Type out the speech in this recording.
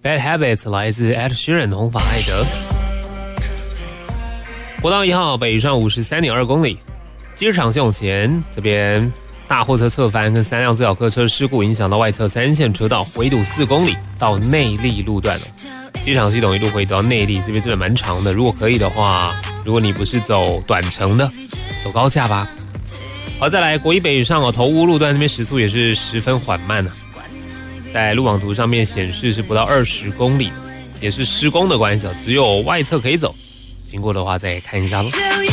Bad Habits 来自 Ed Sheeran 红发艾德。国道1号北上53.2公里，机场系统前这边大货车侧翻跟3辆自小客车事故影响到外侧3线车道，围堵4公里到内壢路段了。机场系统一路回到内壢，这边真的蛮长的。如果可以的话，如果你不是走短程的，走高架吧。好，再来国一北上头屋路段那边时速也是十分缓慢啊，在路网图上面显示是不到20公里，也是施工的关系，只有外侧可以走。经过的话再看一下咯。